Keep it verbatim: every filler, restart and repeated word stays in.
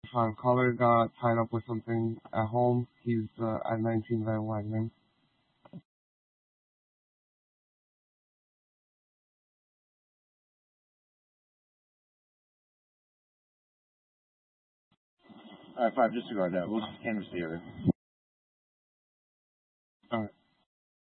Fine. Caller got tied up with something at home. He's uh, at nineteen Van Wagner. Alright, five, disregard that. We'll just canvass the area. Alright.